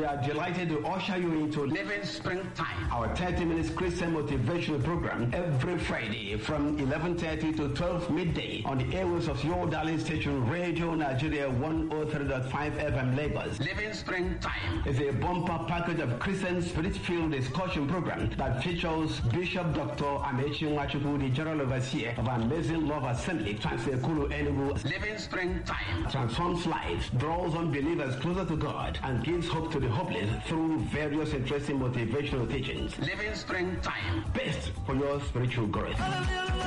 are delighted to usher you into Living Springtime, our 30 minutes Christian motivational program every Friday from 11:30 to 12 midday on the airwaves of your darling station Radio Nigeria 103.5 FM Lagos. Living Springtime is a bumper package of Christian spirit-filled discussion program that features Bishop Dr. Amechi Nwachukwu, the General Overseer of Amazing Love Assembly, Transekulu Enugu. Living Springtime transforms lives, draws unbelievers closer to God, and gives hope to the hopeless through various interesting motivational teachings. Living Springtime, best for your spiritual growth.